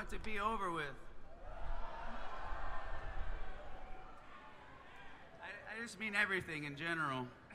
want to be over with. I just mean everything in general.